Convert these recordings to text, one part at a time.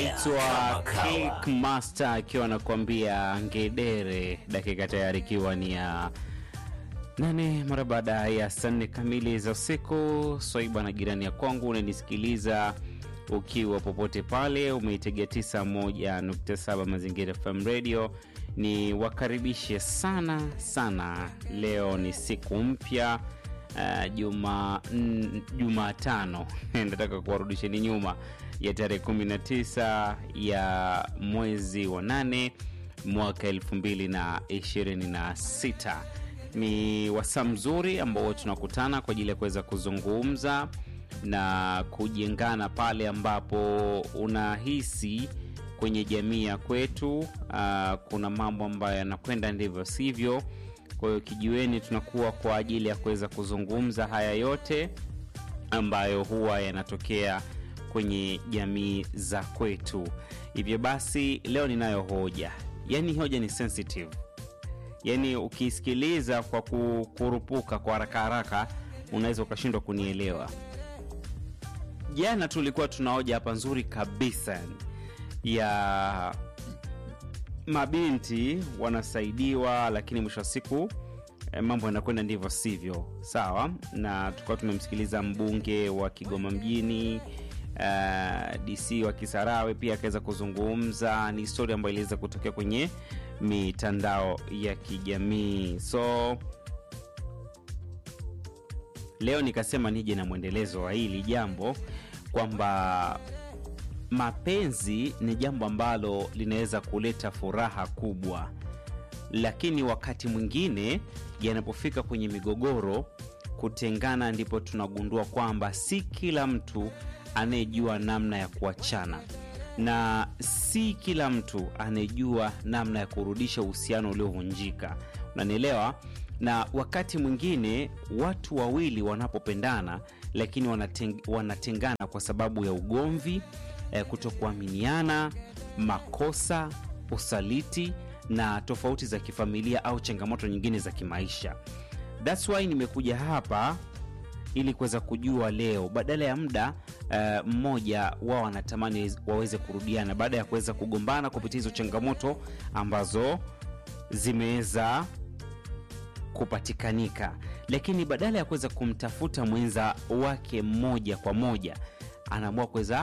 anaitwa Cake Master akiwa anakuambia ngedere, dakika tayari ikiwa ni ya 8 mara baada ya saa 4 kamili za usiku. Swaiba na jirani ya kwangu unanisikiliza ukiwa popote pale, umeitegea 91.7 Mazingira FM Radio. Ni wakaribishe sana sana. Leo ni siku mpya, Jumatano. Nataka kuwarudisheni nyuma ya tarehe 19 ya mwezi wa 8 mwaka 2026. Ni wasaa mzuri ambao tunakutana kwa ajili ya kuweza kuzungumza na kujengana pale ambapo unahisi kwenye jamii ya kwetu kuna mambo ambayo yanakwenda ndivyo sivyo. Kwa hiyo kijiweni tunakuwa kwa ajili ya kuweza kuzungumza haya yote ambayo huwa yanatokea kwenye jamii za kwetu. Hivyo basi leo ninayo hoja. Yaani hoja ni sensitive. Yaani ukisikiliza kwa kurupuka kwa haraka haraka unaweza ukashindwa kunielewa. Jana tulikuwa tuna hoja hapa nzuri kabisa ya mabinti wanasaidiwa, lakini mwisho wa siku mambo yanakwenda ndivyo sivyo. Sawa? Na tulikuwa tumemsikiliza mbunge wa Kigoma mjini, DC wa Kisarawe pia akaweza kuzungumza. Ni historia ambayo iliweza kutokea kwenye mitandao ya kijamii. So leo nikasema nije na mwendelezo wa hili jambo, kwamba mapenzi ni jambo ambalo linaweza kuleta furaha kubwa, lakini wakati mwingine yanapofika kwenye migogoro, kutengana, ndipo tunagundua kwamba si kila mtu anayejua namna ya kuachana, na si kila mtu anayejua namna ya kurudisha uhusiano uliovunjika. Unanielewa? Na wakati mwingine watu wawili wanapopendana lakini wanatengana kwa sababu ya ugomvi, kutokuaminiana, makosa, usaliti na tofauti za kifamilia au changamoto nyingine za kimaisha. That's why nimekuja hapa ili kuweza kujua leo, badala ya muda mmoja wao wanatamani waweze kurudiana baada ya kuweza kugombana kupitia hizo changamoto ambazo zimeweza kupatikanika, lakini badala ya kuweza kumtafuta mwenza wake moja kwa moja, anaamua kuweza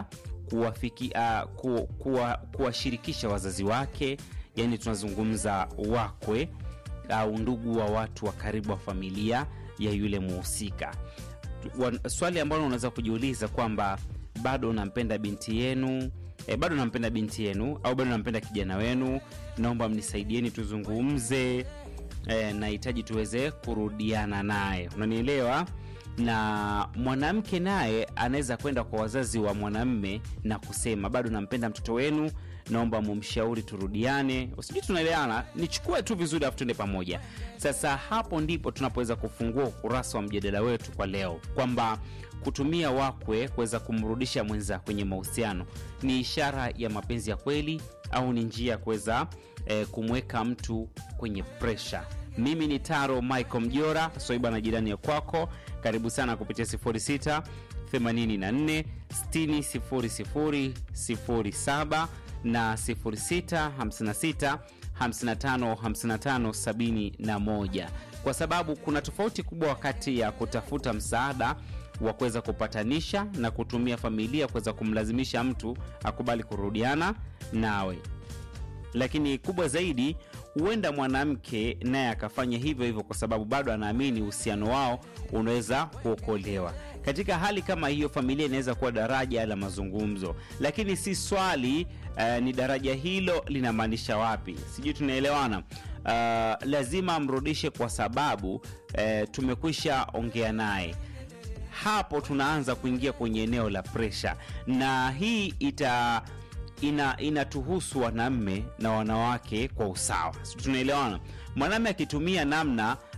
kuwashirikisha wazazi wake. Yani tunazungumza wakwe au ndugu wa watu wa karibu wa familia ya yule muhusika. Swali ambalo unaweza kujiuliza kwamba bado unampenda binti yenu, bado nampenda binti yenu au bado nampenda kijana wenu, naomba mnisaidieni tuzungumze, nahitaji tuweze kurudiana naye. Unanielewa? Na mwanamke naye anaweza kwenda kwa wazazi wa mwanamume na kusema bado nampenda mtoto wenu, naomba mumshauri turudiane. Usije tunaelewana, nichukue tu vizuri afu tuende pamoja. Sasa hapo ndipo tunapoweza kufungua ukurasa wa mjadala wetu kwa leo, kwamba kutumia wakwe kuweza kumrudisha mwenza kwenye mahusiano ni ishara ya mapenzi ya kweli au ni njia ya kuweza kumweka mtu kwenye pressure. Mimi ni Taro Michael Mjora, Swaiba na jirani ya kwako. Karibu sana kupitia 06 84 60 0007 na 06 56 55 55 71, kwa sababu kuna tofauti kubwa wakati ya kutafuta msaada wa kuweza kupatanisha na kutumia familia kuweza kumlazimisha mtu akubali kurudiana nawe. Lakini kubwa zaidi, huenda mwanamke naye akafanya hivyo hivyo kwa sababu bado anaamini uhusiano wao unaweza kuokolewa. Katika hali kama hiyo, familia inaweza kuwa daraja la mazungumzo, lakini si swali ni daraja hilo linamaanisha wapi. Sijui tunaelewana? Lazima mrudishe kwa sababu tumekwisha ongea naye. Hapo tunaanza kuingia kwenye eneo la pressure, na hii inatuhusu wanaume na wanawake kwa usawa. Tunaelewana? Mwanamume akitumia namna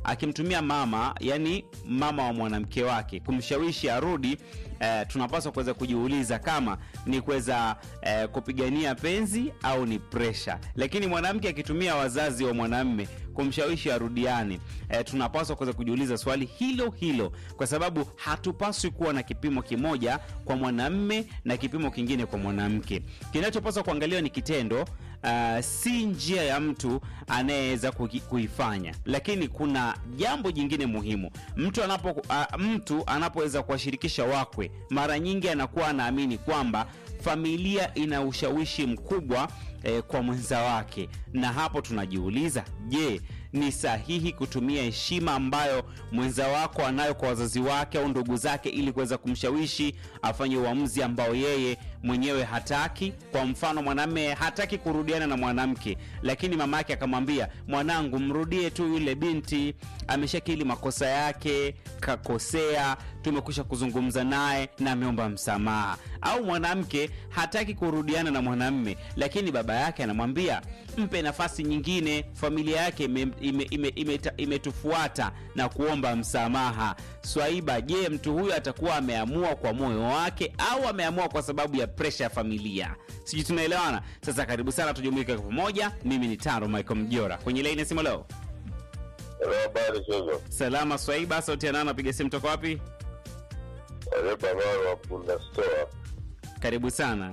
akimtumia mama, yani mama wa mwanamke wake kumshawishi arudi, tunapaswa kuweza kujiuliza kama ni kuweza kupigania penzi au ni pressure. Lakini mwanamke akitumia wazazi wa mwanamume kumshawishi arudiane, tunapaswa kuweza kujiuliza swali hilo hilo, kwa sababu hatupaswi kuwa na kipimo kimoja kwa mwanamume na kipimo kingine kwa mwanamke. Kinachopaswa kuangaliwa ni kitendo, si njia ya mtu anayeweza kuifanya. Lakini kuna jambo jingine muhimu. Mtu anapoweza kuwashirikisha wakwe, mara nyingi anakuwa anaamini kwamba familia ina ushawishi mkubwa kwa mwenza wake. Na hapo tunajiuliza, je, ni sahihi kutumia heshima ambayo mwenza wako anayo kwa wazazi wake au ndugu zake ili kuweza kumshawishi afanye uamuzi ambao yeye mwenyewe hataki? Kwa mfano, mwanamume hataki kurudiana na mwanamke, lakini mamake akamwambia, mwanangu, mrudie tu yule binti, ameshakili makosa yake, kakosea, tumekwisha kuzungumza naye na ameomba msamaha. Au mwanamke hataki kurudiana na mwanamume, lakini baba yake anamwambia, mpe nafasi nyingine, familia yake imetufuata na kuomba msamaha. Swaiba, je, mtu huyu atakuwa ameamua kwa moyo wake au ameamua kwa sababu ya pressure ya familia? Sijui tunaelewana. Sasa karibu sana tujumuike kwa pamoja. Mimi ni Taro Michael Mjora. Kwenye line simu leo. Habari sasa. Salama Swaiba, sauti ya nani, napiga simu toka wapi? Baba wa Punda Store. Karibu sana.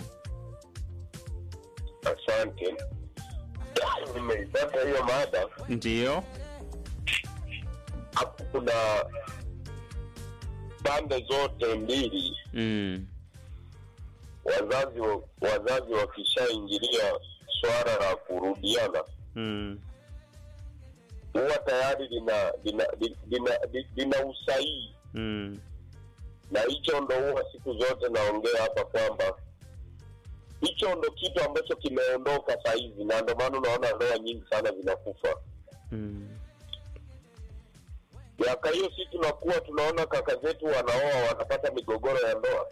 Asante. Nimeipata hiyo mada. Ndio. Hapo kuna pande zote mbili. Wazazi wakishaingilia swala la kurudiana, huwa tayari lina usahihi. Na hicho ndo huwa siku zote naongea hapa kwamba hicho ndo kitu ambacho kimeondoka sasa hivi, na ndio maana unaona ndoa nyingi sana zinakufa. Miaka hiyo sisi tunaona kaka zetu wanaoa wanapata migogoro ya ndoa.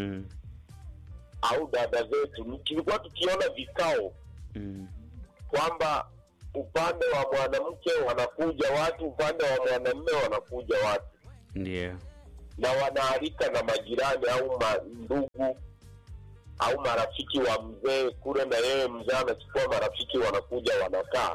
Au dada zetu tulikuwa tukiona vikao kwamba upande wa mwanamke wanakuja watu, upande wa mwanamume wanakuja watu. Ndio. Na wanaalika na majirani au ndugu au marafiki wa mzee kule, na yeye mzee anachukua marafiki wanakuja wanakaa.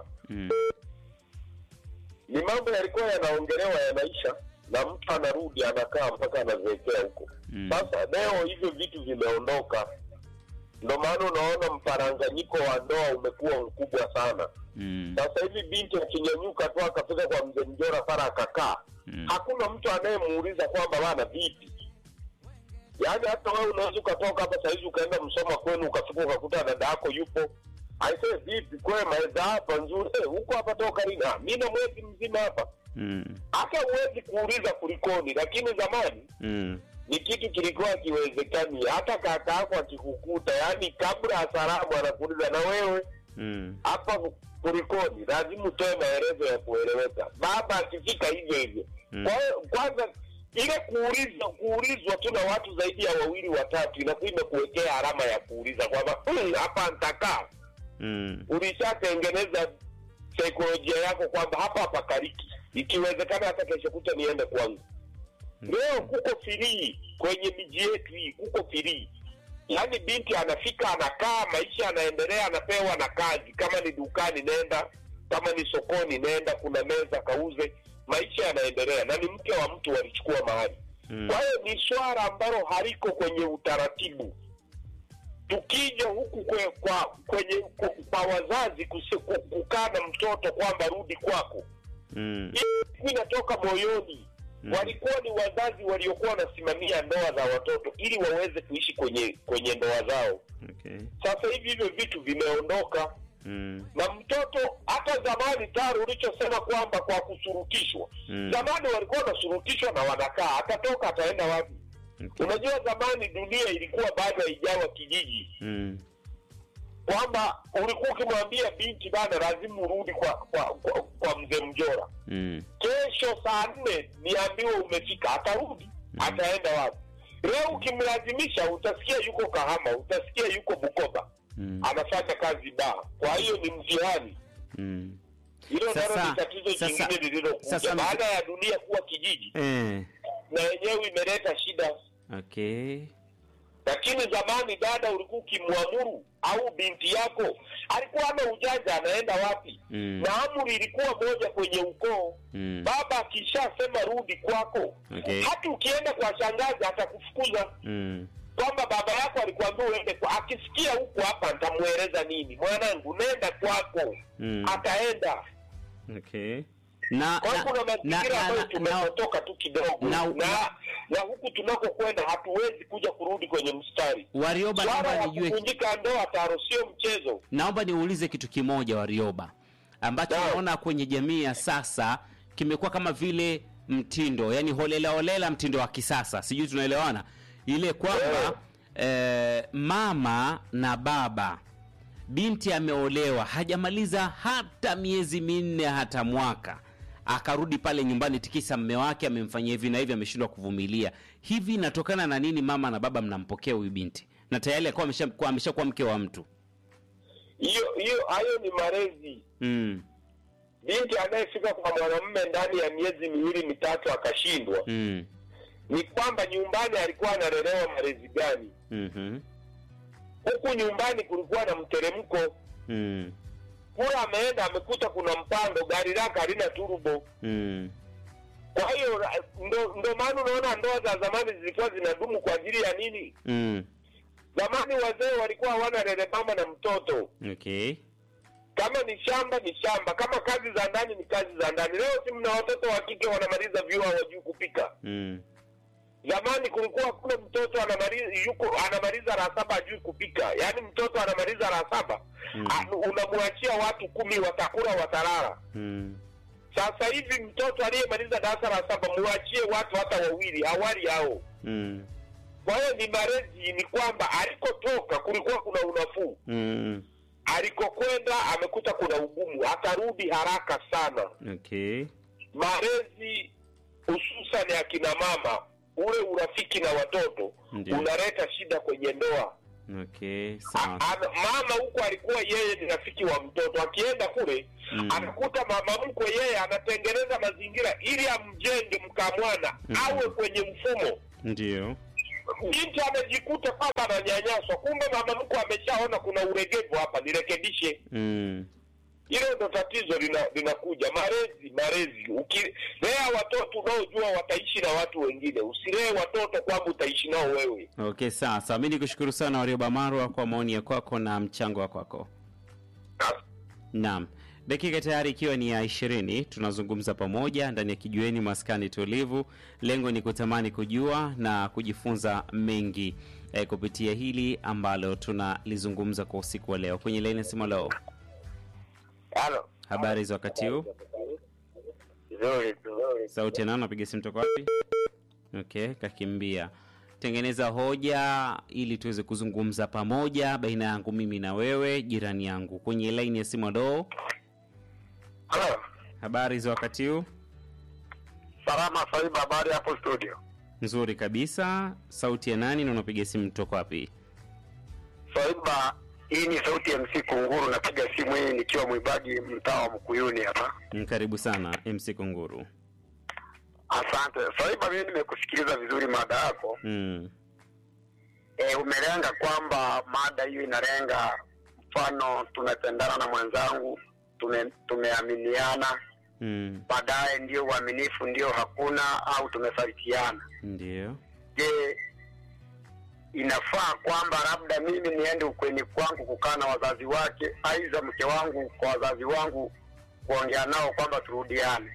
Ni mambo yalikuwa yanaongelewa yanaisha, na mtu anarudi anakaa mpaka anazeekea huko. Sasa leo hivyo vitu vimeondoka. Ndio maana unaona mparanganyiko wa ndoa umekuwa mkubwa sana. Sasa hivi binti akinyanyuka tu akafika kwa mzee Mjora para akakaa, hakuna mtu anayemuuliza kwamba bana vipi. Yaani hata wewe unaweza kutoka hapa sasa hivi ukaenda Msoma kwenu ukafika ukakuta dada yako yupo. Aisee, vipi kwema hapa nzuri, huko hapa toka lini? Mimi na mwezi mzima hapa. Hata huwezi kuuliza kulikoni. Lakini zamani ni kitu kilikuwa kiwezekani. Hata kaka yako akikukuta, yani kabla asalamu anakuuliza, na wewe hapa kulikoni, lazima utoe maelezo ya kueleweka. Baba akifika hivyo hivyo. Kwa hiyo kwanza ile kuulizwa tu na watu zaidi ya wawili watatu inakuwa imekuwekea alama ya kuuliza kwamba hapa nitakaa. Ulishatengeneza saikolojia yako kwamba hapa kariki, ikiwezekana hata kesho kuta niende kwangu. Leo kuko free kwenye miji yetu hii, kuko free. Yaani binti anafika anakaa, maisha yanaendelea, anapewa na kazi. Kama ni dukani nenda, kama ni sokoni nenda, kuna meza kauze, maisha yanaendelea, na ni mke wa mtu walichukua mahali. Kwa hiyo ni swala ambalo haliko kwenye utaratibu. Tukija huku kwenye kwa wazazi kukaa na mtoto kwamba rudi kwako, hii inatoka moyoni. Walikuwa ni wazazi waliokuwa wanasimamia ndoa za watoto ili waweze kuishi kwenye ndoa zao. Sasa hivi hivyo vitu vimeondoka. Na mtoto hata zamani Taro ulichosema kwamba kwa kusurutishwa. Zamani walikuwa wanasurutishwa na wanakaa, atatoka ataenda wapi? Unajua zamani dunia ilikuwa bado haijawa kijiji. Kwamba ulikuwa ukimwambia binti bana lazima urudi kwa mzee Mjora. Kesho saa 4 niambiwe umefika, atarudi. Ataenda wapi? Leo ukimlazimisha utasikia yuko Kahama, utasikia yuko Bukoba. Anafanya kazi baa. Kwa hiyo ni mtihani. Hilo ndio ni tatizo jingine lililokuja baada ya dunia kuwa kijiji. Na yenyewe imeleta shida. Okay. Lakini zamani dada ulikuwa ukimwamuru au binti yako alikuwa ana ujanja anaenda wapi? Na amri ilikuwa moja kwenye ukoo. Baba akishasema rudi kwako. Okay. Hata ukienda kwa shangazi atakufukuza. Kwamba baba yako alikwambia uende kwa, akisikia huko hapa nitamueleza nini? Mwanangu nenda kwako. Ataenda. Okay. Kuna mazingira ambayo tumetoka tu kidogo na huku tunakokwenda hatuwezi kuja kurudi kwenye mstari. Warioba, naomba nijue kuvunjika ndoa taro sio mchezo. Naomba niulize kitu kimoja Warioba, ambacho naona kwenye jamii ya sasa kimekuwa kama vile mtindo, yani holela mtindo wa kisasa. Sijui tunaelewana? Ile kwamba mama na baba, binti ameolewa hajamaliza hata miezi 4 hata mwaka, akarudi pale nyumbani tikisa mume wake amemfanyia hivi na hivi, ameshindwa kuvumilia. Hivi inatokana na nini mama na baba mnampokea huyu binti na tayari alikuwa ameshakuwa mke wa mtu? Hayo ni malezi. Binti anayefika kwa mwanamume ndani ya miezi 2-3 akashindwa, ni kwamba nyumbani alikuwa analelewa malezi gani? Huku nyumbani kulikuwa na mteremko. Kula ameenda amekuta kuna mpando, gari lake halina turbo. Kwa hiyo ndo maana unaona ndoa za zamani zilikuwa zinadumu kwa ajili ya nini? Zamani wazee walikuwa hawana lele mama na mtoto. Okay. Kama ni shamba ni shamba, kama kazi za ndani ni kazi za ndani. Leo si mna watoto wa kike wanamaliza vyuo hawajui kupika. Zamani kulikuwa kuna mtoto anamaliza la 7 hajui kupika. Yaani mtoto anamaliza la 7, unamwachia watu 10 watakula watalala. Sasa hivi mtoto aliyemaliza darasa la 7 muachie watu hata 2 awali hao. Kwa hiyo ni malezi, ni kwamba alikotoka kulikuwa kuna unafuu. Alikokwenda amekuta kuna ugumu, atarudi haraka sana. Okay. Malezi hususan ya kina mama, ule urafiki na watoto unaleta shida kwenye ndoa. Okay, sawa. Mama huko alikuwa yeye ni rafiki wa mtoto, akienda kule anakuta mama mkwe yeye anatengeneza mazingira ili amjenge mkamwana awe kwenye mfumo. Ndio. Binti amejikuta kwamba ananyanyaswa, kumbe mama mkwe ameshaona kuna uregevu hapa, nirekebishe. Hilo ndo tatizo linakuja. Malezi. Ukilea watoto unaojua wataishi na watu wengine, usilee watoto kwamba utaishi nao wewe. Okay, sawa. Mimi nikushukuru sana Warioba Marwa kwa maoni yako na mchango wako. Naam. Dakika tayari ikiwa ni ya 20, tunazungumza pamoja ndani ya Kijiweni Maskani Tulivu. Lengo ni kutamani kujua na kujifunza mengi kupitia hili ambalo tunalizungumza kwa usiku wa leo. Kwenye line simu leo. Halo. Habari za wakati huu? Nzuri. Sauti ya nani, napiga simu toka wapi? Okay, kakimbia. Tengeneza hoja ili tuweze kuzungumza pamoja baina yangu mimi na wewe, jirani yangu. Kwenye line ya simu leo. Halo. Habari za wakati huu? Salama Saiba, habari hapo studio? Nzuri kabisa. Sauti ya nani na unapiga simu toka wapi? Saiba, hii ni sauti ya MC Kunguru, napiga simu hii nikiwa Mwibagi, mtaa wa Mkuyuni hapa. Karibu sana MC Kunguru. Asante. Saiba, mimi nimekusikiliza vizuri mada yako. Umelenga kwamba mada hiyo inalenga mfano tunatendana na mwenzangu, tumeaminiana, baadaye ndio uaminifu ndio hakuna au tumefarikiana. Ndio. Je, inafaa kwamba labda mimi niende ukweni kwangu kukaa na wazazi wake, aidha mke wangu kwa wazazi wangu kuongea nao kwamba turudiane?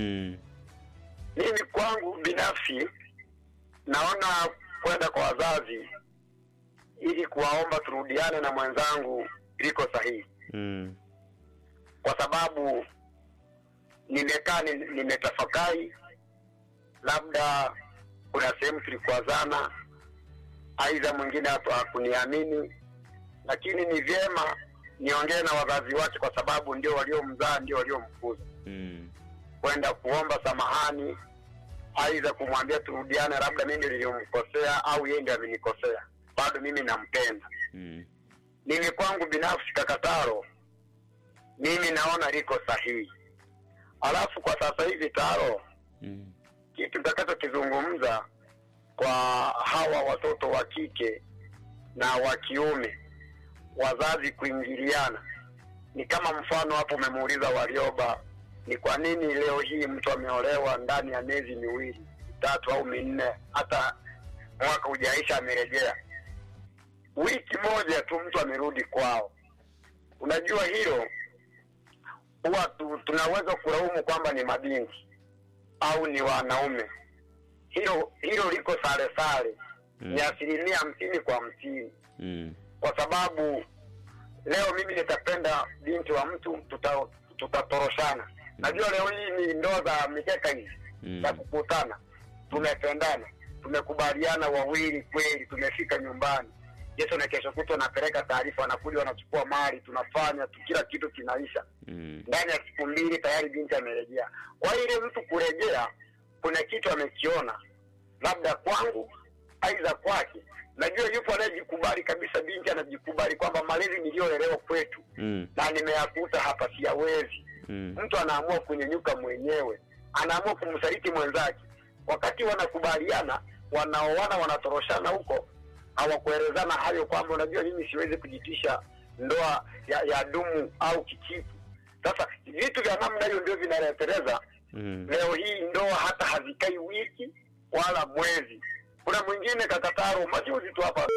Mimi kwangu binafsi naona kwenda kwa wazazi ili kuwaomba turudiane na mwenzangu liko sahihi. Kwa sababu nimekaa nimetafakari, labda kuna sehemu tulikwazana, aidha mwingine hakuniamini, lakini ni vyema niongee na wazazi wake kwa sababu ndio waliomzaa, ndio waliomkuza. Kwenda kuomba samahani, aidha kumwambia turudiane, labda mimi nilimkosea au yeye ndiye amenikosea, bado mimi nampenda. Mimi kwangu binafsi Kakataro, mimi naona liko sahihi. Alafu kwa sasa hivi Taro, kitu nitakachokizungumza kwa hawa watoto wa kike na wa kiume, wazazi kuingiliana, ni kama mfano hapo umemuuliza Warioba, ni kwa nini leo hii mtu ameolewa ndani ya miezi miwili, 3 au 4, hata mwaka hujaisha amerejea. Wiki moja tu mtu amerudi kwao. Unajua hilo huwa tunaweza kulaumu kwamba ni mabinti au ni wanaume. Hilo liko sare. Ni 50% kwa 50. Kwa sababu leo mimi nitapenda binti wa mtu, tutatoroshana. Najua leo hii ni ndoa za mikeka hizi. Na kukutana, tumependana, tumekubaliana wawili kweli, tumefika nyumbani. Yesu na kesho kutwa napeleka taarifa, wanakuja wanachukua mali, tunafanya kila kitu kinaisha. Ndani ya siku 2 tayari binti amerejea. Kwa ile mtu kurejea, kuna kitu amekiona, labda kwangu aidha kwake. Najua yupo anayejikubali kabisa, binti anajikubali kwamba malezi niliyolelewa kwetu na nimeyakuta hapa siyawezi. Mtu anaamua kunyenyuka mwenyewe, anaamua kumsaliti mwenzake. Wakati wanakubaliana, wanaoana, wanatoroshana huko, hawakuelezana hayo kwamba unajua mimi siwezi kujitisha ndoa ya dumu au kikipu. Sasa vitu vya namna hiyo ndio vinaleteleza leo hii ndoa hata hazikai wiki wala mwezi. Kuna mwingine kakataro majuzi tu hapa,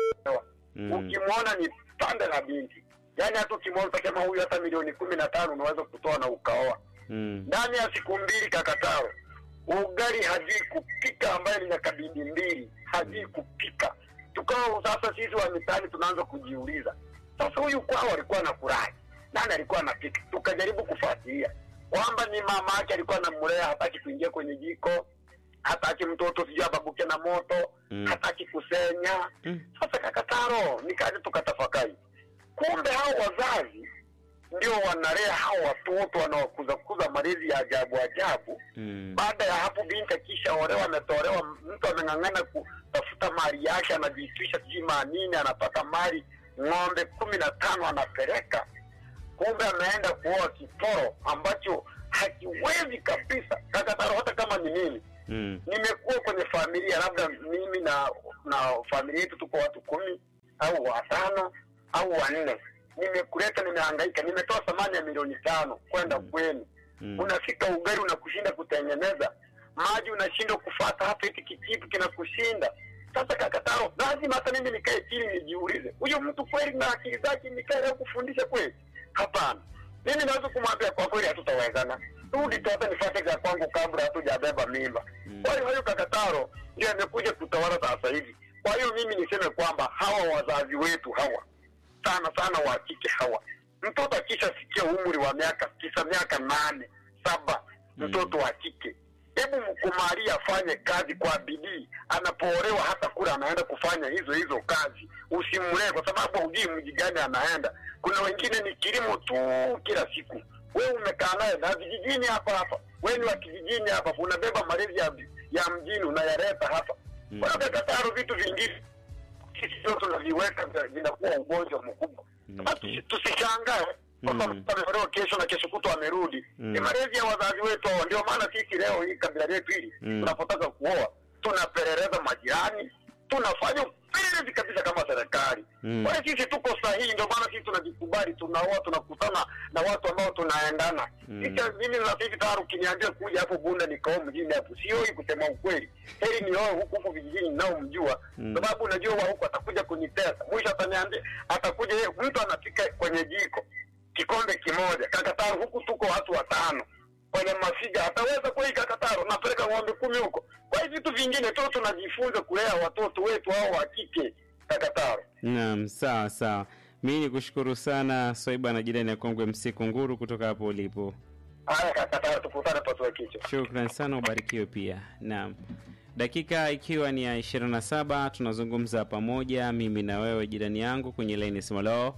ukimwona ni pande la binti, yani hata ukimwona utasema huyu hata milioni 15 unaweza kutoa na ukaoa. Ndani ya siku 2 kakataro, ugali hajui kupika, ambaye ni kabindi 2 hajui kupika. Tukao sasa sisi wa mitaani tunaanza kujiuliza, sasa huyu kwao alikuwa anafurahi, nani alikuwa anapika? Tukajaribu kufuatilia kwamba ni mama yake alikuwa anamlea, hataki kuingia kwenye jiko, hataki mtoto sijui ababuke na moto, hataki kusenya. Sasa kakataro, nikaje tukatafakari, kumbe hao wazazi ndio wanalea hao watoto, wanaokuza malezi ya ajabu. Baada ya hapo binti kisha olewa, ametolewa, mtu ameng'ang'ana kutafuta mali yake, anajitisha kima nini, anapata mali ng'ombe 15 anapeleka. Kumbe ameenda kuoa kiporo ambacho hakiwezi kabisa. Kakataro, hata kama ni mimi nimekuwa kwenye familia, labda mimi na familia yetu tuko watu 10 au 5 au 4, nimekuleta, nimehangaika, nimetoa thamani ya milioni 5 kwenda kwenu. Unafika ugali unakushinda kutengeneza, maji unashindwa kufuata, hata hiki kitu kinakushinda. Sasa kakataro, lazima hata mimi nikae chini nijiulize, huyo mtu kweli na akili zake nikae kufundisha kweli? Hapana. Mimi naweza kumwambia kwa kweli hatutawezana, rudi tu hata nifuate za kwangu kabla hatujabeba mimba. Kwa hiyo kakataro ndio amekuja kutawala sasa hivi. Kwa hiyo mimi niseme kwamba hawa wazazi wetu hawa sana wa kike hawa, mtoto akishafikia umri wa miaka 9, miaka 8, 7, mtoto wa kike, hebu mkumali afanye kazi kwa bidii. Anapoolewa hata kula anaenda kufanya hizo kazi, usimlee kwa sababu hujui mji gani anaenda. Kuna wengine ni kilimo tu kila siku, wewe umekaa naye na vijijini hapa, wewe ni wa kijijini hapa, unabeba malezi ya mjini unayaleta hapa. Kwa hiyo kakataro, vitu vingine sisi tunaviweka vinakuwa ugonjwa mkubwa. Tusishangae kwamba ameolewa kesho na kesho kutwa amerudi. Ni malezi ya wazazi wetu. Ndio maana sisi leo hii kabila letu hili tunapotaka kuoa, tunapeleleza majirani, tunafanya upelelezi kabisa kama serikali. Kwa hiyo sisi tuko sahihi, ndio maana sisi tunajikubali, tunaoa, tunakutana na watu ambao tunaendana. Sisi mimi na sisi Taru, kiniambia kuja hapo Bunda nikao mjini hapo, sio hii kusema ukweli. Heri nioe huko vijijini nao mjua, sababu unajua wa huko atakuja kunitesa. Mwisho ataniambia, atakuja yeye mtu anapika kwenye jiko kikombe kimoja. Kakataro, huku tuko watu 5 kwenye mafiga, ataweza kwa hii kakataro napeleka ng'ombe 10 huko. Kwa hiyo vitu vingine tu tunajifunza kulea watoto wetu hao wa kike kakataro. Naam, sawa. Mimi nikushukuru sana Swaiba na jirani ya Kongwe Msiku Nguru kutoka hapo ulipo. Haya kakataro, tukutane paswa kichwa. Shukrani sana, ubarikiwe pia. Naam. Dakika ikiwa ni ya 27, tunazungumza pamoja mimi na wewe jirani yangu kwenye line Simolo.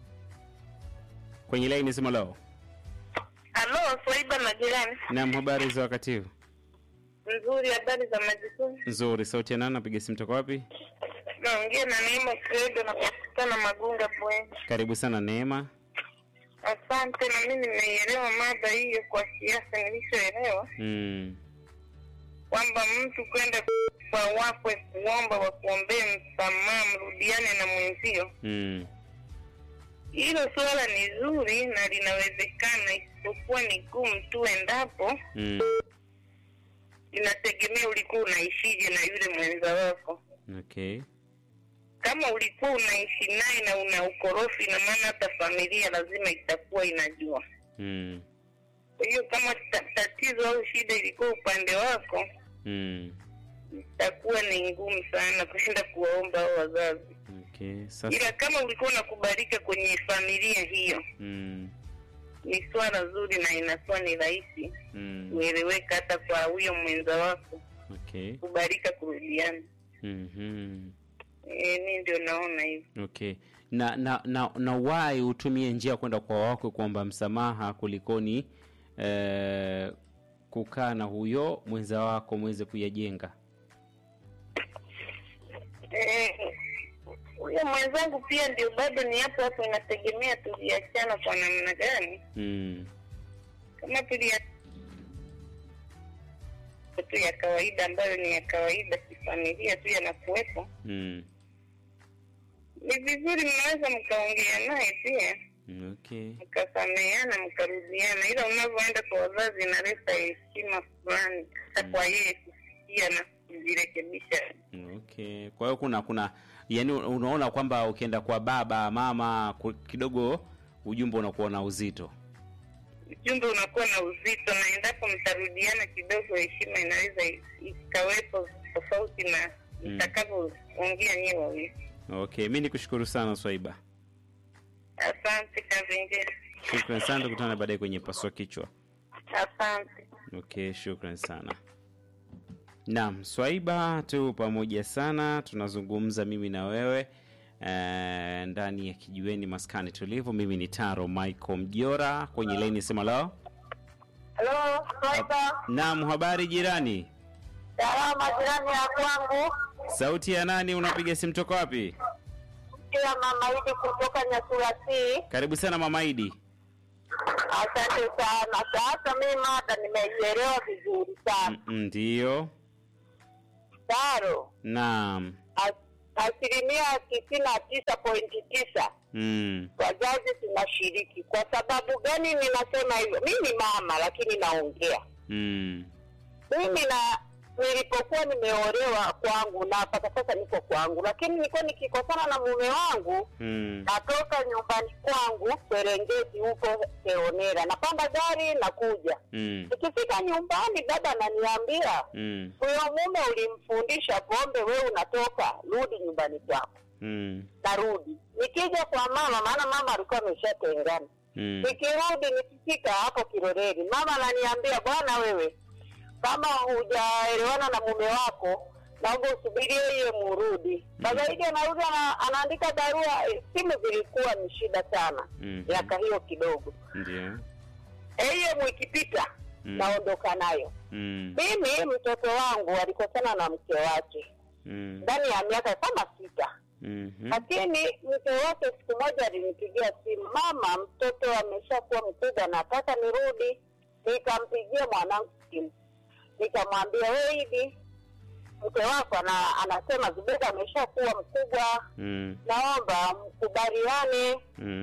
Halo, Swaiba na jirani. Naam, habari za wakati huu? Nzuri, habari za majukumu? Nzuri, sauti ya nani, napiga simu toka wapi? Naongea na Neema Credo na kupatikana Magunga Bweni. Karibu sana Neema. Asante. Asante, na mimi nimeelewa mada hiyo kwa kiasi nilichoelewa. Kwamba mtu kwenda kwa wakwe kuomba wakuombee msamaha, mrudiane na mwenzio. Hilo swala ni zuri na linawezekana, isipokuwa ni gumu tu endapo inategemea ulikuwa unaishije na yule mwenza wako. Okay. Kama ulikuwa unaishi naye na una ukorofi, na maana hata familia lazima itakuwa inajua. Kwa hiyo kama tatizo au shida ilikuwa upande wako, itakuwa ni ngumu sana kushinda kuwaomba hao wazazi. Okay. Sasa ila kama ulikuwa unakubalika kwenye familia hiyo, ni swala zuri na inakuwa ni rahisi kueleweka hata kwa huyo mwenza wako. Okay. Kubalika kurudiana. Mimi ndio naona hivyo. Okay. Na why utumie njia kwenda kwa wako kuomba msamaha kulikoni kukaa na huyo mwenza wako muweze kuyajenga? Huyo mwenzangu pia ndio bado ni hapo inategemea tuliachana kwa namna gani. Kama tuliachana tu ya kawaida ambayo ni ya kawaida kifamilia tu yanakuwepo, ni vizuri mnaweza mkaongea naye pia. Okay. Mkasameheana, mkarudiana, ila unavyoenda kwa wazazi inaleta heshima fulani hata kwa yeye kusikia na kujirekebisha. Okay. Kwa hiyo kuna yani unaona kwamba ukienda kwa baba mama kidogo ujumbe unakuwa na uzito. Ujumbe unakuwa na uzito, na endapo mtarudiana kidogo heshima inaweza ikawepo tofauti na mtakavyoongea nyewe wawili. Okay, mimi nikushukuru sana Swaiba. Asante Kavengera. Shukrani sana, tukutane baadaye kwenye Pasua Kichwa. Asante. Okay, shukrani sana. Naam, Swaiba tu pamoja sana, tunazungumza mimi na wewe ndani ya Kijiweni Maskani Tulivu. Mimi ni Taro Michael Mjora kwenye line sema lao. Hello, Swaiba. Naam, habari jirani? Salama jirani ya kwangu. Sauti ya nani, unapiga simu toka wapi? Kia Mama Idi kutoka Nyasurasi. Karibu sana Mama Idi. Asante sana. Sasa mimi mada nimeielewa vizuri sana. Ndio. Taro. Naam. 99.9 wazazi tunashiriki. Kwa sababu gani ninasema hivyo? Mimi ni mama lakini naongea. Mimi nilipokuwa nimeolewa kwangu na mpaka sasa niko kwangu, lakini nilikuwa nikikosana na mume wangu, natoka nyumbani kwangu Serengeti huko Seonera, napanda gari na kuja. Nikifika nyumbani baba ananiambia, "Huyo mume ulimfundisha pombe, wewe unatoka, rudi nyumbani kwako." Narudi. Nikija kwa mama, maana mama alikuwa ameshatengana. Nikirudi nikifika hapo Kiroreri, mama ananiambia, "Bwana wewe, kama hujaelewana na mume wako, naomba usubirie yeye murudi." Baba yake anarudi anaandika barua. Simu zilikuwa ni shida sana. Miaka hiyo kidogo. Ndio. Hiyo ikipita naondoka nayo. Mimi mtoto wangu alikosana na mke wake. Ndani ya miaka kama 6. Lakini mke wake siku moja alinipigia simu, "Mama, mtoto ameshakuwa mkubwa, nataka nirudi." Nikampigia mwanangu simu. Nikamwambia, "Wewe hivi mke wako anasema Zubeda ameshakuwa mkubwa, naomba mkubaliane."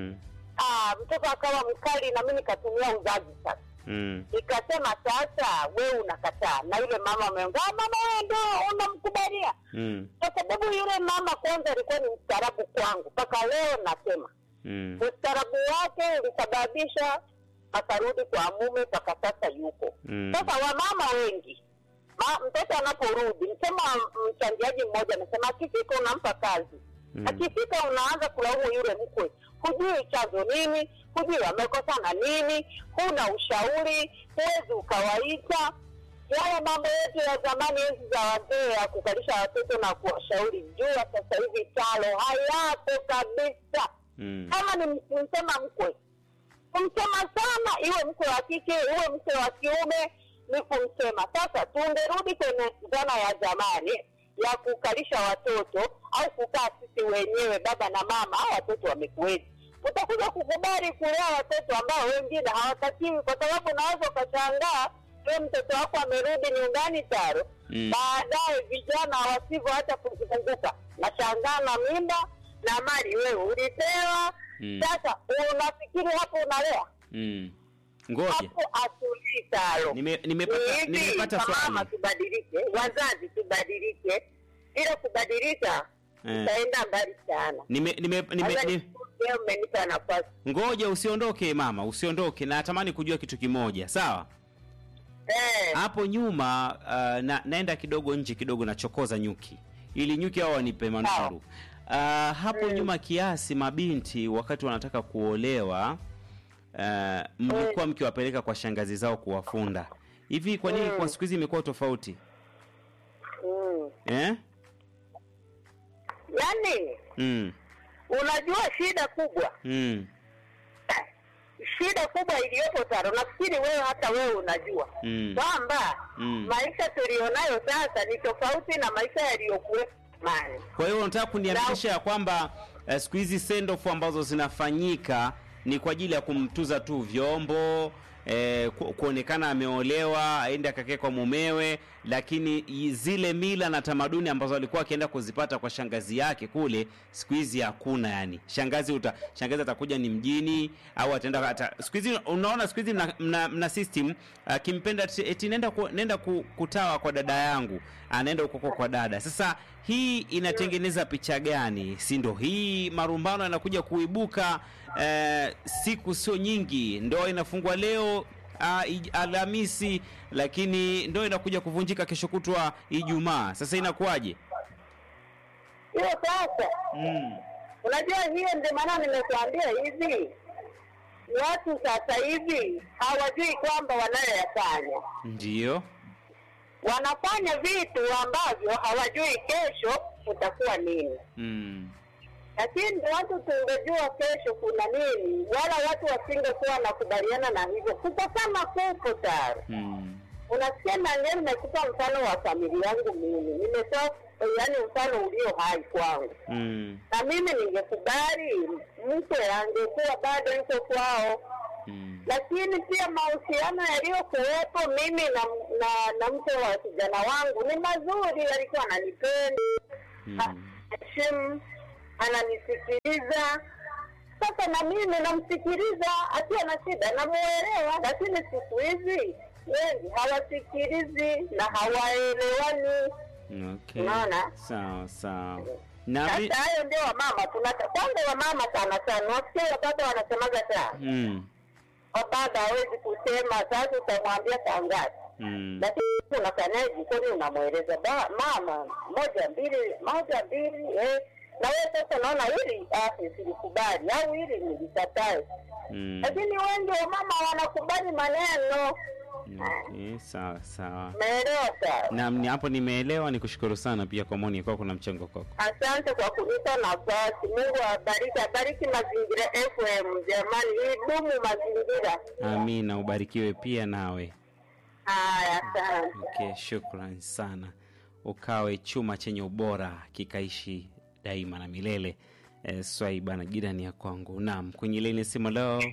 Mtoto akawa mkali na mimi nikatumia uzazi sasa. Nikasema, "Sasa wewe unakataa." Na yule mama ameongea, "Mama wewe ndio unamkubalia." Kwa sababu yule mama kwanza alikuwa ni mstarabu kwangu. Mpaka leo nasema. Mstarabu wake ulisababisha akarudi kwa mume mpaka sasa yuko. Sasa wamama wengi, mtoto anaporudi, msema mchangiaji mmoja anasema akifika unampa kazi. Akifika unaanza kulaumu yule mkwe. Hujui chanzo nini, hujui amekosana nini, huna ushauri, huwezi ukawaita. Yale mambo yetu ya zamani hizi za wazee ya kukalisha watoto na kuwashauri, jua sasa hivi talo hayapo kabisa. Kama ni msema mkwe, kumsema sana, iwe mkwe wa kike, iwe mkwe wa kiume, ni kumsema. Sasa tungerudi kwenye dhana ya zamani ya kukalisha watoto au kukaa sisi wenyewe baba na mama, watoto wamekuweje. utakuja kukubali kulea watoto ambao wengine hawatakiwi, kwa sababu unaweza ukashangaa wewe mtoto wako amerudi nyumbani Taro, baadaye vijana wasivyo hata kuzunguka, nashangaa na mimba na mali wewe ulipewa. Sasa unafikiri hapo unalea? Ngoja. Hapo atulii Taro. Nimepata swali. Mama tubadilike, wazazi tubadilike. Bila kubadilika utaenda mbali sana. Umenipa nafasi. Ngoja usiondoke mama, usiondoke. Na natamani kujua kitu kimoja, sawa? Hapo nyuma naenda kidogo nje kidogo na chokoza nyuki. Ili nyuki hao wanipe manuru. Hapo nyuma kiasi mabinti wakati wanataka kuolewa mlikuwa mkiwapeleka kwa shangazi zao kuwafunda. Hivi kwa nini kwa siku hizi imekuwa tofauti? Yaani unajua shida kubwa shida kubwa iliyopo Taro, nafikiri wewe hata wewe unajua kwamba maisha tulionayo sasa ni tofauti na maisha yaliyokuwa zamani. Kwa hiyo unataka kuniaminisha kwamba siku hizi send off ambazo zinafanyika ni kwa ajili ya kumtuza tu vyombo, kuonekana ameolewa, aende akakae kwa mumewe, lakini zile mila na tamaduni ambazo alikuwa akienda kuzipata kwa shangazi yake kule siku hizi hakuna. Yani shangazi atakuja ni mjini au ataenda siku hizi. Unaona siku hizi mna system kimpenda eti nenda kutawa kwa dada yangu, anaenda huko kwa dada. Sasa hii inatengeneza picha gani? Si ndo hii marumbano yanakuja kuibuka siku sio nyingi, ndoa inafungwa leo Alhamisi, lakini ndoa inakuja kuvunjika kesho kutwa Ijumaa. Sasa inakuwaje hiyo sasa? Unajua hiyo ndio maana nimekuambia hivi, watu sasa hivi hawajui kwamba wanayoyafanya. Ndio wanafanya vitu ambavyo hawajui kesho kutakuwa nini. Lakini watu tungejua kesho kuna nini, wala watu wasingekuwa nakubaliana na hivyo. Kukosana kupo Taro. Unasikia leo nimekupa mfano wa familia yangu mimi. Nimetoa yani mfano ulio hai kwangu. Na mimi ningekubali mtu angekuwa bado yuko kwao. Lakini pia mahusiano yaliyokuwepo mimi na mke wa kijana wangu ni mazuri, alikuwa ananipenda, ananisikiliza. Sasa na mimi namsikiliza, akiwa na shida namuelewa. Lakini siku hizi wengi hawasikilizi na hawaelewani. Unaona? Sawa. Sasa hayo ndio wamama kwanza wamama sana. Wasikia watoto wanasemaga sana. Baba hawezi kusema, sasa utamwambia tangaza. Lakini unafanyaje? Kwani unamueleza mama moja mbili na wewe sasa naona hili silikubali au hili nilikatae. Lakini wengi wa mama wanakubali maneno. Sawa. Umeelewa? Naam, hapo nimeelewa. Nikushukuru sana pia kwa maoni yako na mchango wako. Asante kwa kunipa nafasi. Mungu abariki Mazingira FM jamani, idumu mazingira. Amina, ubarikiwe pia nawe. Asante. Okay, shukrani sana. Ukawe chuma chenye ubora kikaishi daima na milele. Swaiba na jirani ya kwangu. Naam, kwenye leni simu leo.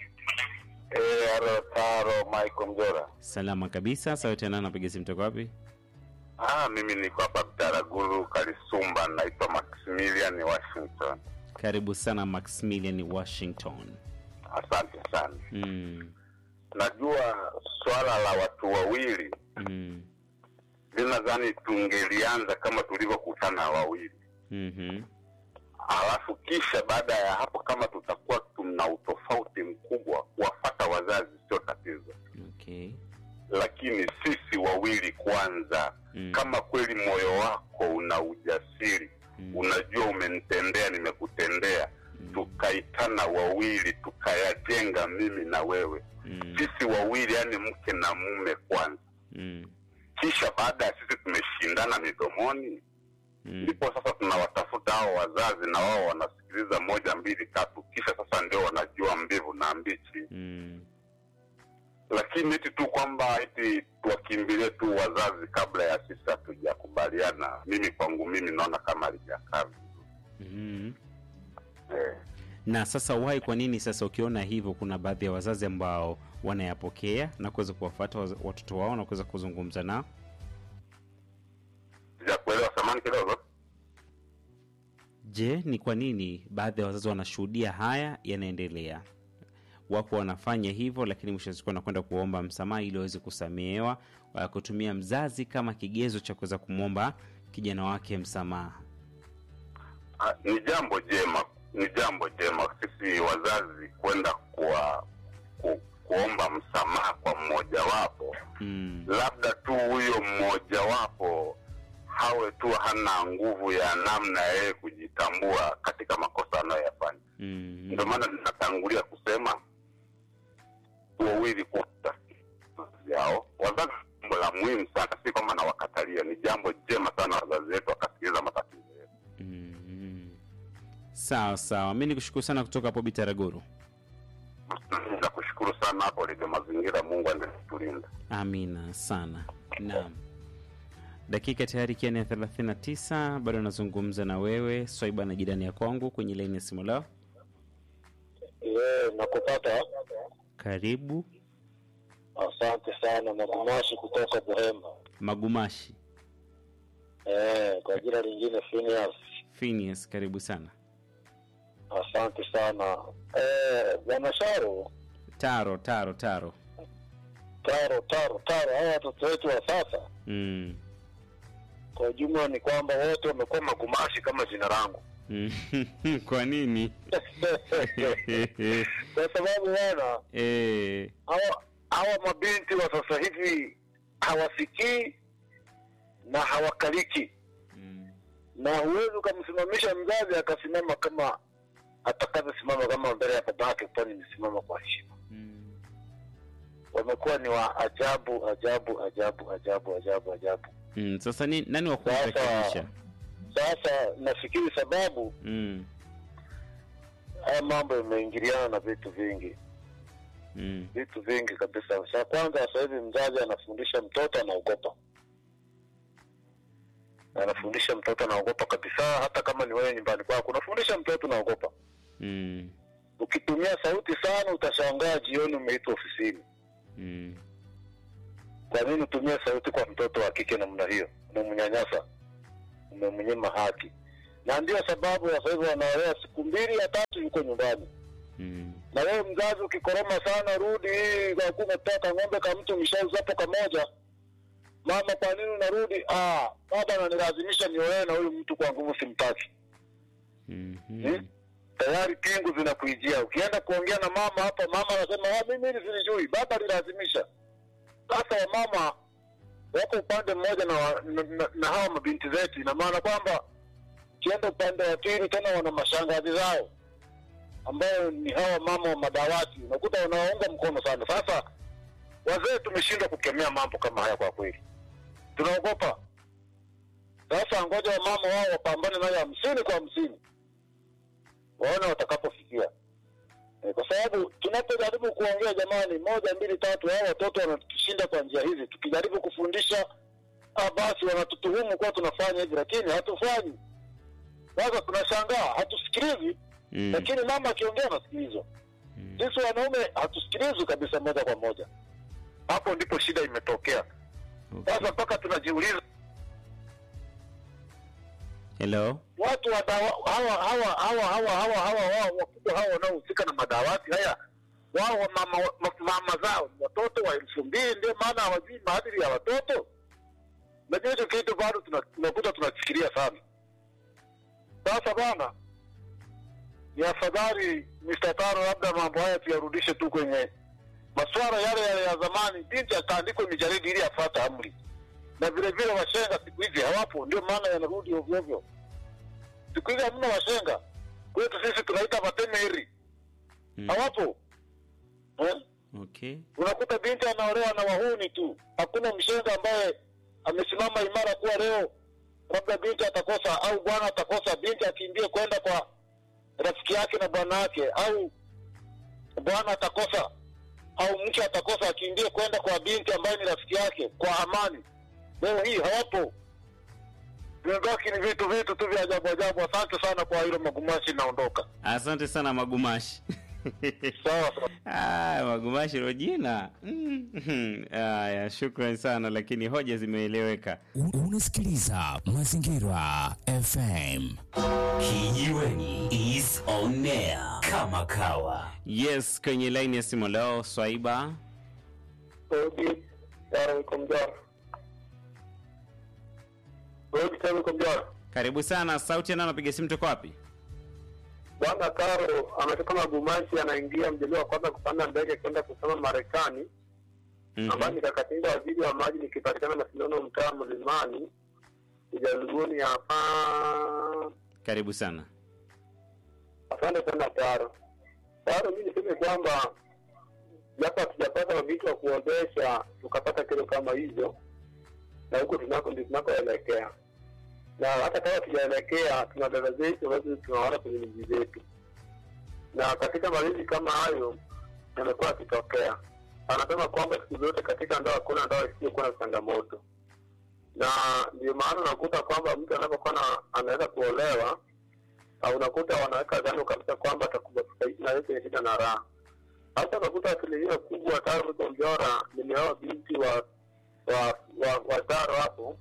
Taro Michael Mjora. Salama kabisa. Sauti nani anapiga simu toka wapi? Mimi niko hapa Taraguru Kalisumba, naitwa Maximilian Washington. Karibu sana Maximilian Washington. Asante sana. Najua swala la watu wawili nadhani tungelianza kama tulivyokutana wawili. Alafu kisha baada ya hapo kama tutakuwa tuna utofauti mkubwa kuwafuata wazazi sio tatizo. Lakini sisi wawili kwanza, kama kweli moyo wako una ujasiri, unajua umenitendea nimekutendea, tukaitana wawili tukayajenga mimi na wewe. Sisi wawili yani mke na mume kwanza. Kisha baada ya sisi tumeshindana midomoni, ndipo sasa tunawatafuta hao wazazi na wao wanasikiliza 1 2 3, kisha sasa ndio wanajua mbivu na mbichi. Lakini eti tu kwamba eti tuwakimbilie tu wazazi kabla ya sisi hatujakubaliana, mimi kwangu mimi naona kama halijakaa. Na sasa why, kwa nini sasa ukiona hivyo kuna baadhi ya wazazi ambao wanayapokea na kuweza kuwafuata watoto wao na kuweza kuzungumza nao? Ya kuelewa samani kidogo. Je, ni kwa nini baadhi ya wazazi wanashuhudia haya yanaendelea? Wapo wanafanya hivyo, lakini mwisho wa siku wanakwenda kuomba msamaha ili waweze kusamehewa, kutumia mzazi kama kigezo cha kuweza kumwomba kijana wake msamaha. Ni jambo jema, sisi wazazi kwenda kuomba msamaha kwa mmoja wapo. Labda tu huyo mmoja wapo hawe tu hana nguvu ya namna yeye kujitambua katika makosa anayoyafanya. Ndio maana ninatangulia kusema wawili kwa yao wazazi, jambo la muhimu sana, si kama na wakatalia, ni jambo jema sana wazazi wetu wakasikiliza matatizo yetu. Sawa, mimi nikushukuru sana kutoka hapo Bitaraguru. Nakushukuru sana hapo Radio Mazingira, Mungu anatulinda. Amina sana. Naam. Dakika tayari kiani ya 39, bado nazungumza na wewe Swaiba na jirani ya kwangu kwenye line ya simu lao. Nakupata. Karibu. Asante sana, Magumashi kutoka Buhemba. Magumashi. Kwa jina lingine Phineas, karibu sana. Asante sana. Bwana Sharo. Taro. Hawa watoto wetu wa sasa. Kwa jumla ni kwamba wote wamekuwa Magumashi kama jina langu. Kwa nini? Kwa sababu wana hawa mabinti wa sasa hivi hawasikii na hawakaliki. Na huwezi kumsimamisha mzazi akasimama kama atakavyosimama kama mbele ya babake, kwani nisimama kwa heshima. Wamekuwa ni wa ajabu. Sasa nani wa kurekebisha? Sasa nafikiri sababu haya mambo yameingiliana na vitu vingi. Vitu vingi kabisa. Sasa kwanza sasa hivi mzazi anafundisha mtoto anaogopa. Kabisa, hata kama ni wewe nyumbani kwako unafundisha mtoto anaogopa. Ukitumia sauti sana utashangaa jioni umeitwa ofisini. Kwa nini utumie sauti kwa mtoto wa kike namna hiyo? Unamnyanyasa, umemnyima haki. Na ndio sababu sasa hivi wanaolewa siku 2 ya 3 yuko nyumbani. Na wewe mzazi ukikoroma sana, rudi kwa kumetoka ng'ombe kama mtu mshauza hapo kamoja. Mama, kwa nini unarudi? Baba ananilazimisha nioe na huyu mtu, kwa nguvu simtaki. Tayari pingu zinakuijia. Ukienda kuongea na mama hapa, mama anasema mimi hili silijui, baba alilazimisha. Sasa mama wako upande mmoja na hawa mabinti zetu, ina maana kwamba kienda upande wa pili tena wana mashangazi zao ambao ni hawa mama wa madawati, unakuta wanaunga mkono sana. Sasa wazee tumeshindwa kukemea mambo kama haya kwa kweli. Tunaogopa. Sasa ngoja wa mama wao wapambane nayo 50 kwa 50. Waone watakapofikia. Kwa sababu tunapojaribu kuongea, jamani, 1 2 3 hao watoto wanatushinda kwa njia hizi. Tukijaribu kufundisha basi wanatutuhumu kwa tunafanya hivi, lakini hatufanyi. Sasa tunashangaa, hatusikilizi. Lakini mama akiongea anasikilizwa. Sisi wanaume hatusikilizwi kabisa moja kwa moja. Hapo ndipo shida imetokea. Sasa mpaka tunajiuliza, hello, watu wa hawa wakubwa hawa wanaohusika na madawati haya, wao mama zao watoto wa 2000, ndio maana hawajui maadili ya watoto. Najua hicho kitu bado tunakuta tunafikiria sana. Sasa bwana, ni afadhali Mr. Taro, labda mambo haya tuyarudishe tu kwenye masuala yale ya zamani. Binti akaandikwe mijaridi ili afuate amri. Na vile vile washenga siku hizi hawapo, ndio maana yanarudi ovyo ovyo. Siku hizi hamna washenga. Kwetu sisi tunaita matemeri. Hawapo. Okay. Unakuta binti anaolewa na wahuni tu. Hakuna mshenga ambaye amesimama imara kuwa leo labda binti atakosa au bwana atakosa, binti akimbie kwenda kwa rafiki yake na bwana yake, au bwana atakosa au mke atakosa akimbie kwenda kwa binti ambaye ni rafiki yake kwa amani. Leo hii hawapo. vimebaki ni vitu tu vya ajabu ajabu. Asante sana kwa hilo Magumashi, naondoka. Asante sana Magumashi. Sawa. Magumashi ndo jina. Aya, shukrani sana, lakini hoja zimeeleweka. Unasikiliza Mazingira FM. Kijiweni is on air kama kawa. Yes, kwenye line ya simu leo Swaiba. Karibu sana. Sauti nani anapiga simu toka wapi? Bwana Karo ametoka Magumashi, anaingia mjadala wa kwanza kupanda ndege kwenda kusoma Marekani. Ambaye nikakatinda waziri wa maji nikipatikana Masinono mtaa Mlimani. Ujaluguni hapa. Karibu sana. Asante sana Karo. Karo, mimi niseme kwamba japo hatujapata vitu wa kuonesha tukapata kile kama hizo, na huko tunakoelekea. Na hata kama tujaelekea, tuna dada zetu ambazo tunaona kwenye miji zetu. Na katika malezi kama hayo yamekuwa yakitokea. Anasema kwamba siku zote katika ndoa kuna ndoa isiyokuwa na changamoto. Na ndio maana unakuta kwamba mtu anapokuwa anaweza kuolewa, au unakuta wanaweka dhana kabisa kwamba atakubaki na yeye shida na raha. Hata unakuta asilimia kubwa Taro Mjora nimeoa binti wa Taro hapo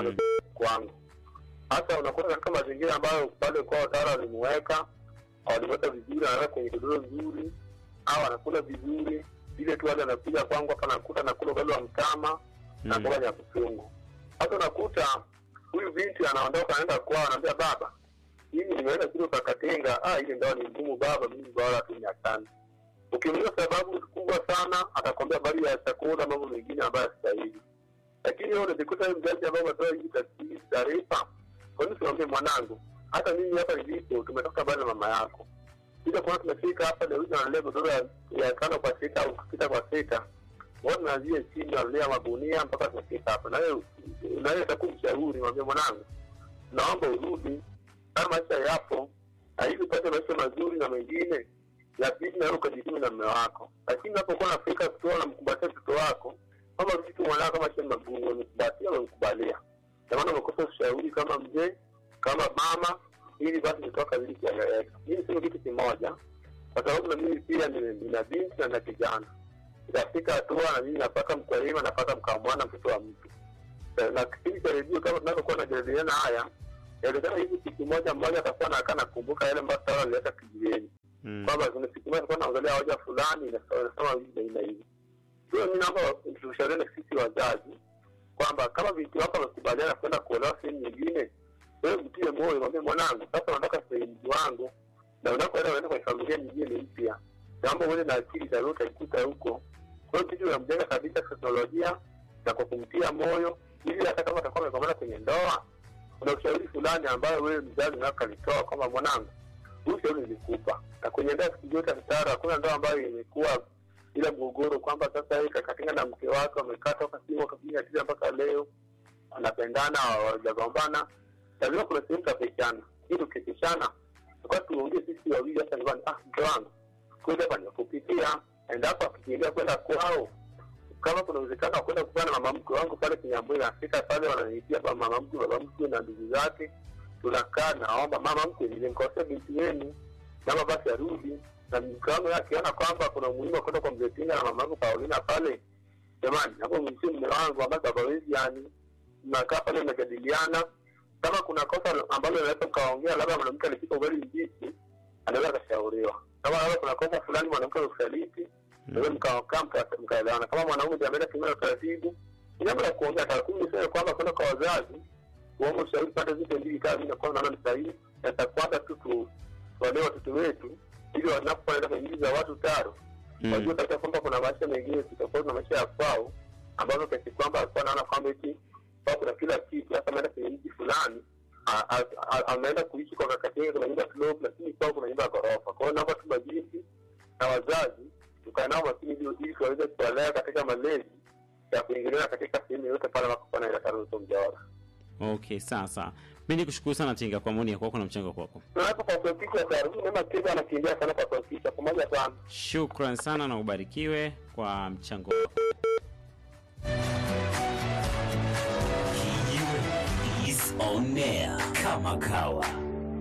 kwangu. Hata unakuta katika mazingira ambayo pale kwa Taro alimuweka, aliweka vizuri, anaweka kwenye godoro nzuri, au anakula vizuri, ile tu wale anakuja kwangu hapa nakuta nakula ugali wa mtama na mboga ya kusungu. Hata unakuta huyu binti anaondoka anaenda kwao, anambia baba, mimi nimeenda kule Kakatenga, ile ndio ni ngumu baba, mimi bora tu nyakani. Ukimuuliza sababu kubwa sana atakwambia bali ya chakula, mambo mengine ambayo hastahili. Lakini wewe unajikuta mzazi ambaye anatoa hizi taarifa, kwa nini usiambie mwanangu, hata mimi hapa nilipo tumetoka bali na mama yako. Bila kwa tunafika hapa leo na leo dola ya 5 kwa 6 au 6 kwa 6. Wao nazie chini na leo magunia mpaka tunafika hapa. Na wewe utakumshauri mwambie mwanangu, naomba urudi kama maisha yapo, hivi pate maisha mazuri na mengine ya bibi na ukajituma na mume wako. Lakini unapokuwa Afrika kutoa na mkumbatia mtoto wako, kama vitu mwanao kama shamba magumu mkumbatia na mkubalia. Na maana umekosa ushauri kama mzee, kama mama, ili basi kutoka vile kieleweka. Mimi sio kitu kimoja. Kwa sababu na mimi pia nina binti na kijana. Itafika hatua na mimi napaka mkwalima, napaka mkamwana mtoto wa mtu. Na kipindi cha redio kama tunapokuwa tunajadiliana haya, yaelekana hivi siku moja atakuwa anakaa kumbuka yale ambayo Taro alileta kijiweni. Kwamba kuna siku moja tulikuwa tunaangalia hoja fulani na sawa hivi na hivi. Sio mimi naomba tushauriane sisi wazazi kwamba kama binti wako amekubaliana kwenda kuolewa sehemu nyingine, wewe mtie moyo, mwambie mwanangu, sasa nataka sehemu wangu na unapoenda kwa familia nyingine mpya. Jambo wewe na akili za lota ikuta huko. Kwa hiyo kitu ya mjenga kabisa teknolojia na kwa kumtia moyo ili hata kama atakuwa amekomana kwenye ndoa, kuna ushauri fulani ambayo wewe mzazi unataka litoa kama mwanangu, ushauri nilikupa. Na kwenye ndoa siku zote Taro hakuna ndoa ambayo imekuwa ila mgogoro kwamba sasa yeye Kakatenga na mke wake wamekaa toka siku wakapiga tija mpaka leo wanapendana hawajagombana. Lazima kuna sehemu tapechana. Ili ukipishana kwa tuongee sisi wawili hata ndani mke wangu kwenda hapa nikupitia endapo akikimbia kwenda kwao, kama kuna uwezekano kwenda kukutana na mama mke wangu pale Kinyambwe na Afrika pale wananiitia kwa mama mke, baba mke na ndugu zake, tunakaa naomba mama mke nilimkosea binti yenu na basi arudi. Na mke wangu akiona kwamba kuna umuhimu wa kwenda kwa Mzetinga na mama yangu Paulina pale, jamani hapo msimu mume wangu ambaye baba wewe yani tunakaa pale tunajadiliana. Kama kuna kosa ambalo linaweza kaongea, labda mwanamke alipika ugali mbichi, anaweza kushauriwa. Kama labda kuna kosa fulani mwanamke alisaliti, wewe mkaelewana. Kama mwanaume ndiye ameenda kinyume na taratibu, jambo la kuongea takwimu sio kwamba kwenda kwa wazazi kuomba ushauri pande zote mbili, kama mimi nakuwa naona ni sahihi, na takwata tu wale watoto wetu ili wanapoenda kuingiza watu Taro. Wajua kata kwamba kuna maisha mengine tutakuwa na maisha ya kwao ambazo kiasi kwamba alikuwa anaona kwamba eti kuna kila kitu, hata ameenda kwenye mji fulani ameenda kuishi kwa Kakatenga kuna nyumba slope, lakini kwao kuna nyumba ya ghorofa. Kwa hiyo naomba tu majinsi na wazazi tukae nao makini ili tuweze kuwalea katika malezi ya kuingilia katika sehemu yote pale wako na Taro Mjora. Okay, sasa mimi nikushukuru sana Tinga kwa maoni yako na mchango wako. Tunapo kwa kuhakikisha Taro kama Tinga anakimbia sana kwa kuhakikisha pamoja sana. Shukrani sana na ubarikiwe kwa mchango wako. Is on air kama kawa.